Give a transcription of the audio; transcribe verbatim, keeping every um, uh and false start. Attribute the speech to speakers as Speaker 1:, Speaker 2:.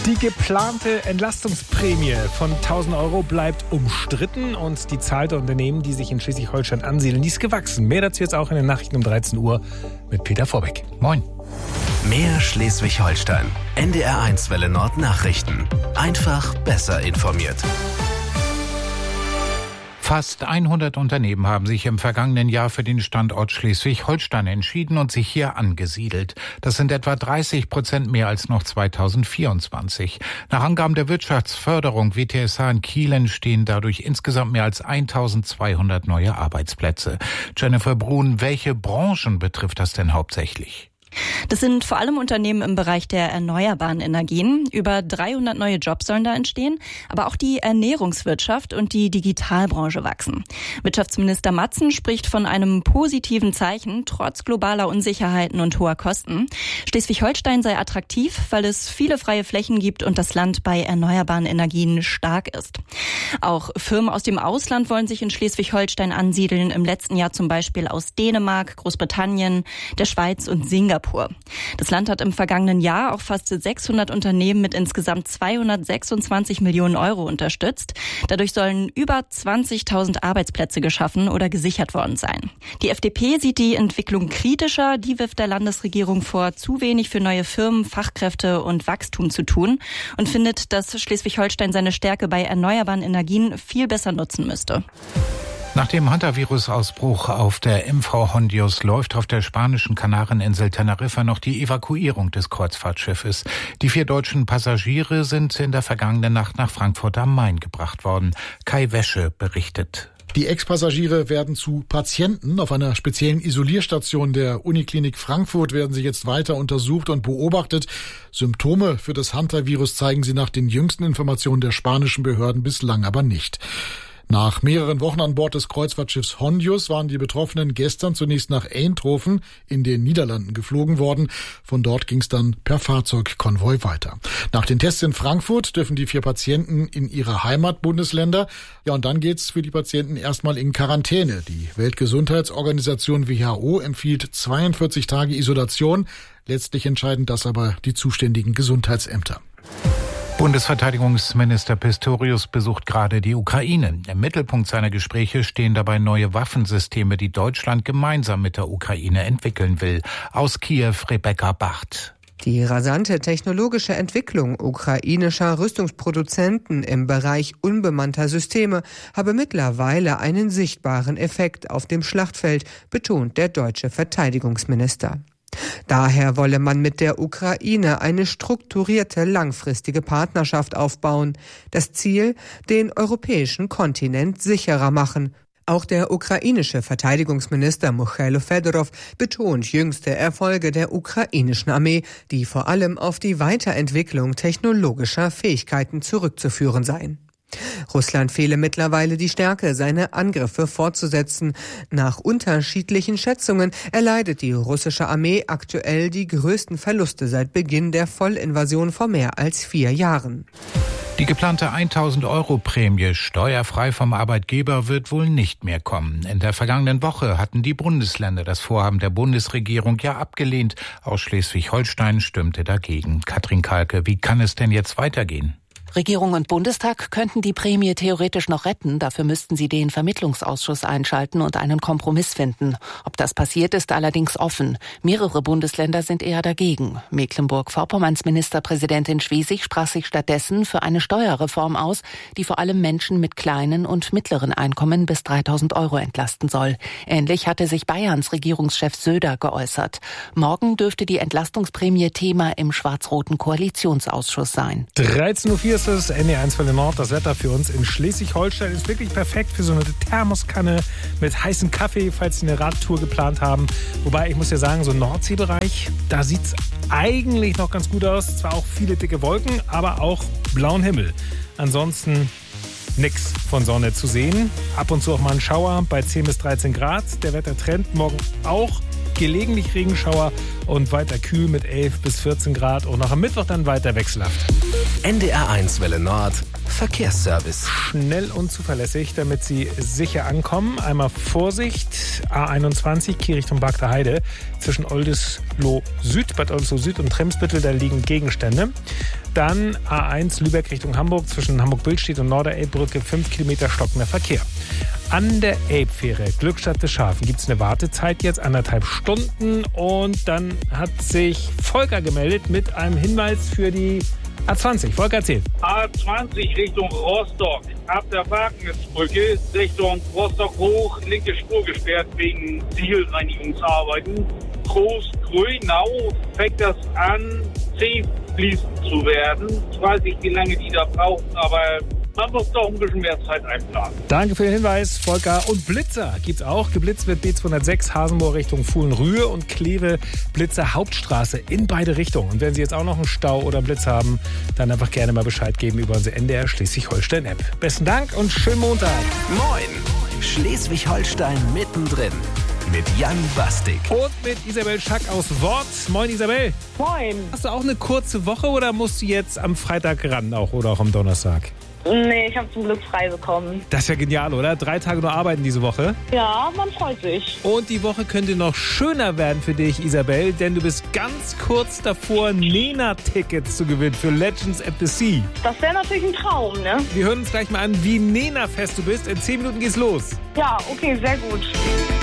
Speaker 1: Die geplante Entlastungsprämie von tausend Euro bleibt umstritten und die Zahl der Unternehmen, die sich in Schleswig-Holstein ansiedeln, die ist gewachsen. Mehr dazu jetzt auch in den Nachrichten um dreizehn Uhr mit Peter Vorbeck. Moin.
Speaker 2: Mehr Schleswig-Holstein. N D R eins Welle Nord Nachrichten. Einfach besser informiert.
Speaker 3: Fast hundert Unternehmen haben sich im vergangenen Jahr für den Standort Schleswig-Holstein entschieden und sich hier angesiedelt. Das sind etwa dreißig Prozent mehr als noch zweitausendvierundzwanzig. Nach Angaben der Wirtschaftsförderung W T S H in Kiel entstehen dadurch insgesamt mehr als eintausendzweihundert neue Arbeitsplätze. Jennifer Brun, welche Branchen betrifft das denn hauptsächlich?
Speaker 4: Das sind vor allem Unternehmen im Bereich der erneuerbaren Energien. Über dreihundert neue Jobs sollen da entstehen. Aber auch die Ernährungswirtschaft und die Digitalbranche wachsen. Wirtschaftsminister Matzen spricht von einem positiven Zeichen, trotz globaler Unsicherheiten und hoher Kosten. Schleswig-Holstein sei attraktiv, weil es viele freie Flächen gibt und das Land bei erneuerbaren Energien stark ist. Auch Firmen aus dem Ausland wollen sich in Schleswig-Holstein ansiedeln. Im letzten Jahr zum Beispiel aus Dänemark, Großbritannien, der Schweiz und Singapur. Das Land hat im vergangenen Jahr auch fast sechshundert Unternehmen mit insgesamt zweihundertsechsundzwanzig Millionen Euro unterstützt. Dadurch sollen über zwanzigtausend Arbeitsplätze geschaffen oder gesichert worden sein. Die F D P sieht die Entwicklung kritischer. Die wirft der Landesregierung vor, zu wenig für neue Firmen, Fachkräfte und Wachstum zu tun und findet, dass Schleswig-Holstein seine Stärke bei erneuerbaren Energien viel besser nutzen müsste.
Speaker 3: Nach dem Hantavirus-Ausbruch auf der M V Hondius läuft auf der spanischen Kanareninsel Teneriffa noch die Evakuierung des Kreuzfahrtschiffes. Die vier deutschen Passagiere sind in der vergangenen Nacht nach Frankfurt am Main gebracht worden. Kai Wäsche berichtet.
Speaker 5: Die Ex-Passagiere werden zu Patienten. Auf einer speziellen Isolierstation der Uniklinik Frankfurt werden sie jetzt weiter untersucht und beobachtet. Symptome für das Hantavirus zeigen sie nach den jüngsten Informationen der spanischen Behörden bislang aber nicht. Nach mehreren Wochen an Bord des Kreuzfahrtschiffs Hondius waren die Betroffenen gestern zunächst nach Eindhoven in den Niederlanden geflogen worden. Von dort ging es dann per Fahrzeugkonvoi weiter. Nach den Tests in Frankfurt dürfen die vier Patienten in ihre Heimatbundesländer. Ja, und dann geht's für die Patienten erstmal in Quarantäne. Die Weltgesundheitsorganisation W H O empfiehlt zweiundvierzig Tage Isolation. Letztlich entscheiden das aber die zuständigen Gesundheitsämter.
Speaker 3: Bundesverteidigungsminister Pistorius besucht gerade die Ukraine. Im Mittelpunkt seiner Gespräche stehen dabei neue Waffensysteme, die Deutschland gemeinsam mit der Ukraine entwickeln will. Aus Kiew Rebecca Bacht.
Speaker 6: Die rasante technologische Entwicklung ukrainischer Rüstungsproduzenten im Bereich unbemannter Systeme habe mittlerweile einen sichtbaren Effekt auf dem Schlachtfeld, betont der deutsche Verteidigungsminister. Daher wolle man mit der Ukraine eine strukturierte, langfristige Partnerschaft aufbauen. Das Ziel, den europäischen Kontinent sicherer machen. Auch der ukrainische Verteidigungsminister Michailo Fedorov betont jüngste Erfolge der ukrainischen Armee, die vor allem auf die Weiterentwicklung technologischer Fähigkeiten zurückzuführen seien. Russland fehle mittlerweile die Stärke, seine Angriffe fortzusetzen. Nach unterschiedlichen Schätzungen erleidet die russische Armee aktuell die größten Verluste seit Beginn der Vollinvasion vor mehr als vier Jahren.
Speaker 3: Die geplante tausend Euro Prämie steuerfrei vom Arbeitgeber wird wohl nicht mehr kommen. In der vergangenen Woche hatten die Bundesländer das Vorhaben der Bundesregierung ja abgelehnt. Aus Schleswig-Holstein stimmte dagegen. Katrin Kalke, wie kann es denn jetzt weitergehen?
Speaker 7: Regierung und Bundestag könnten die Prämie theoretisch noch retten. Dafür müssten sie den Vermittlungsausschuss einschalten und einen Kompromiss finden. Ob das passiert, ist allerdings offen. Mehrere Bundesländer sind eher dagegen. Mecklenburg-Vorpommerns Ministerpräsidentin Schwesig sprach sich stattdessen für eine Steuerreform aus, die vor allem Menschen mit kleinen und mittleren Einkommen bis dreitausend Euro entlasten soll. Ähnlich hatte sich Bayerns Regierungschef Söder geäußert. Morgen dürfte die Entlastungsprämie Thema im schwarz-roten Koalitionsausschuss sein.
Speaker 1: dreizehn Uhr vier ist es, N D R eins Welle Nord. Das Wetter für uns in Schleswig-Holstein ist wirklich perfekt für so eine Thermoskanne mit heißem Kaffee, falls Sie eine Radtour geplant haben. Wobei, ich muss ja sagen, so im Nordseebereich, da sieht es eigentlich noch ganz gut aus. Zwar auch viele dicke Wolken, aber auch blauen Himmel. Ansonsten nix von Sonne zu sehen. Ab und zu auch mal ein Schauer bei zehn bis dreizehn Grad. Der Wettertrend morgen auch gelegentlich Regenschauer und weiter kühl mit elf bis vierzehn Grad und noch am Mittwoch dann weiter wechselhaft.
Speaker 2: N D R eins Welle Nord Verkehrsservice.
Speaker 1: Schnell und zuverlässig, damit Sie sicher ankommen. Einmal Vorsicht, A einundzwanzig, Kiel Richtung Bagder Heide. Zwischen Oldesloe Süd, Bad Oldesloe Süd und Tremsbüttel, da liegen Gegenstände. Dann A eins Lübeck Richtung Hamburg zwischen Hamburg-Billstedt und Norderelbbrücke fünf Kilometer stockender Verkehr. An der Elbfähre Glückstadt des Schafen gibt es eine Wartezeit jetzt, anderthalb Stunden. Und dann hat sich Volker gemeldet mit einem Hinweis für die A zwanzig. Volker, erzählt.
Speaker 8: A zwanzig Richtung Rostock. Ab der Wagnisbrücke Richtung Rostock hoch. Linke Spur gesperrt wegen Zielreinigungsarbeiten. Groß-Grünau fängt das an, zäh fließend zu werden. Ich weiß nicht, wie lange die da brauchen, aber man muss doch ein bisschen mehr Zeit einplanen.
Speaker 1: Danke für den Hinweis, Volker. Und Blitzer gibt's auch. Geblitzt wird B zweihundertsechs Hasenmoor Richtung Fuhlenrühe und Kleve Blitzer Hauptstraße in beide Richtungen. Und wenn Sie jetzt auch noch einen Stau oder einen Blitz haben, dann einfach gerne mal Bescheid geben über unsere N D R Schleswig-Holstein-App. Besten Dank und schönen Montag.
Speaker 2: Moin! Schleswig-Holstein mittendrin. Mit Jan Bastik.
Speaker 1: Und mit Isabel Schack aus Wort. Moin, Isabel.
Speaker 9: Moin.
Speaker 1: Hast du auch eine kurze Woche oder musst du jetzt am Freitag ran auch oder auch am Donnerstag?
Speaker 9: Nee, ich habe zum Glück frei bekommen.
Speaker 1: Das ist ja genial, oder? Drei Tage nur arbeiten diese Woche.
Speaker 9: Ja, man freut sich.
Speaker 1: Und die Woche könnte noch schöner werden für dich, Isabel, denn du bist ganz kurz davor, Nena-Tickets zu gewinnen für Legends at the Sea.
Speaker 9: Das wäre natürlich ein Traum, ne?
Speaker 1: Wir hören uns gleich mal an, wie Nena-fest du bist. In zehn Minuten geht's los.
Speaker 9: Ja, okay, sehr gut.